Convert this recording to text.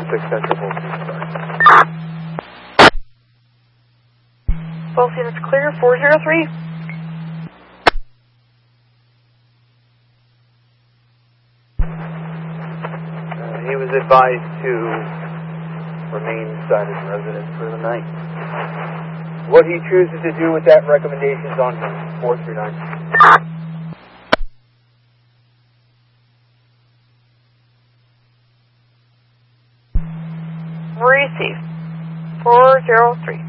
16 Central, both units are. Both units clear, 403. He was advised to remain inside his residence for the night. What he chooses to do with that recommendation is on him. 439. Receive. 403.